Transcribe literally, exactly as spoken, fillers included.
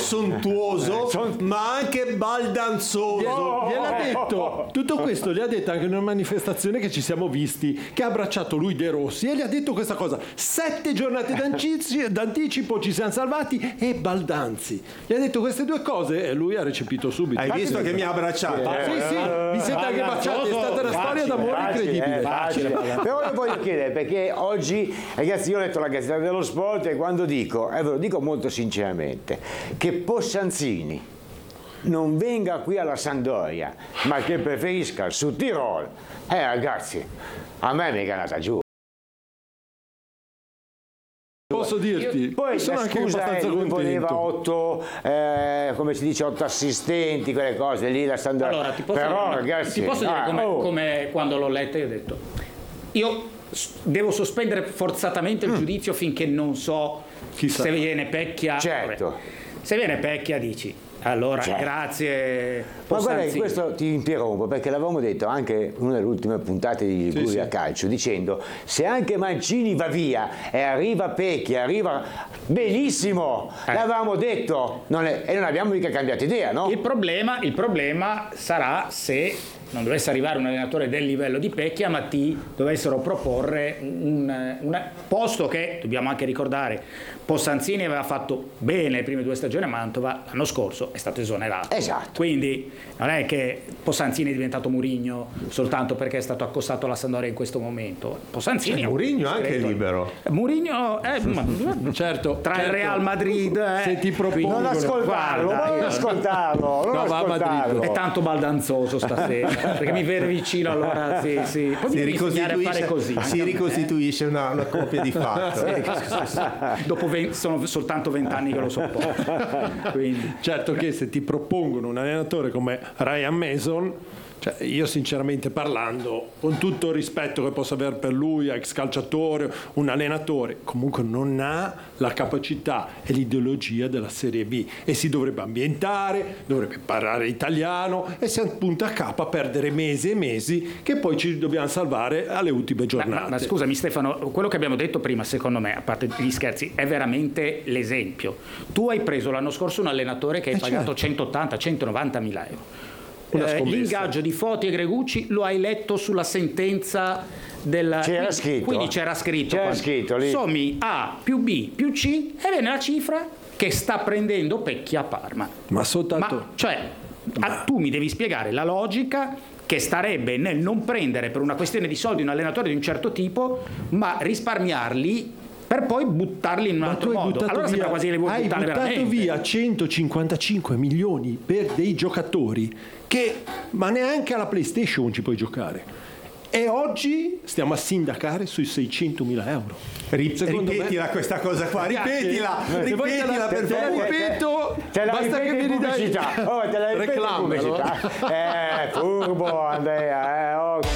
sontuoso, ma anche baldanzoso. Gliel'ha detto, tutto questo gli ha detto anche in una manifestazione che ci siamo visti, che ha abbracciato lui De Rossi e gli ha detto questa cosa: sette giornate d'anticipo, d'anticipo ci siamo salvati, e Baldanzi gli ha detto queste due cose e lui ha recepito subito. Hai visto che mi ha abbracciato? Sì, sì, vi siete anche baciati, è stata una storia d'amore incredibile. Eh, facile. Però io voglio chiedere, perché oggi, ragazzi, io ho letto la Gazzetta dello Sport e quando dico, e ve lo dico molto sinceramente, che Possanzini non venga qui alla Sampdoria, ma che preferisca il Sud Tirol, eh ragazzi, a me mi è andata giù. Posso dirti? Poi sono anche scusa, abbastanza lui contento. voleva otto, eh, come si dice, otto assistenti, quelle cose lì, la Sampdoria. Allora, ti posso, però dire, ragazzi, ti posso dire ah, come, oh. come quando l'ho letta, io ho detto, io devo sospendere forzatamente il mm. giudizio finché non so Chissà. se viene Pecchia. Certo. Vabbè. Se viene Pecchia dici, allora certo. grazie. Ma guarda, Possanzini. questo ti interrompo perché l'avevamo detto anche in una delle ultime puntate di Liguria sì, sì. Calcio, dicendo se anche Mancini va via e arriva Pecchia, arriva benissimo, eh. l'avevamo detto non è, e non abbiamo mica cambiato idea, no? Il problema, il problema sarà se non dovesse arrivare un allenatore del livello di Pecchia, ma ti dovessero proporre un, un posto che, dobbiamo anche ricordare, Possanzini aveva fatto bene le prime due stagioni a Mantova, l'anno scorso è stato esonerato. Esatto. Quindi non è che Possanzini è diventato Mourinho soltanto perché è stato accostato alla Sampdoria in questo momento. Possanzini Cioè, Mourinho anche è libero. Mourinho è certo, tra certo. il Real Madrid eh, se ti propongono, Non ascoltarlo, guarda, non ascoltarlo, non No, va a ascoltarlo. Madrid. è tanto baldanzoso stasera perché mi vede vicino, allora sì, sì. Poi Si mi devi insegnare a fare ricostituisce, così. si ricostituisce una, una coppia di fatto. Dopo venti, sono soltanto vent'anni che lo sopporto. Quindi. Certo che se ti propongono un allenatore come Ryan Mason, cioè io sinceramente parlando, con tutto il rispetto che posso avere per lui, ex calciatore, un allenatore, comunque non ha la capacità e l'ideologia della Serie B e si dovrebbe ambientare, dovrebbe parlare italiano e si punta a capo a perdere mesi e mesi che poi ci dobbiamo salvare alle ultime giornate. Ma, ma, ma scusami Stefano, quello che abbiamo detto prima, secondo me, a parte gli scherzi, è veramente l'esempio. Tu hai preso l'anno scorso un allenatore che hai eh pagato certo. centottanta centonovanta mila euro. Eh, l'ingaggio di Foti e Gregucci lo hai letto sulla sentenza del c'era quindi, scritto quindi c'era scritto, c'era quando, scritto lì. sommi A più B più C e viene la cifra che sta prendendo Pecchia a Parma. Ma soltanto Ma cioè a, tu mi devi spiegare la logica che starebbe nel non prendere per una questione di soldi un allenatore di un certo tipo, ma risparmiarli per poi buttarli in un Ma altro tu hai modo. buttato Allora via, sembra quasi che le vuoi hai buttare buttato veramente. via centocinquantacinque milioni per dei giocatori che ma neanche alla PlayStation ci puoi giocare. E oggi stiamo a sindacare sui seicentomila euro. Rip- Secondo ripetila me- questa cosa qua, ripetila, Se vuoi te la- ripetila per te la favore. ripeto, Te la basta che ripeti mi in ridai pubblicità. Oh, te la ripeti in reclamo, pubblicità. Eh, furbo Andrea, eh, occhio.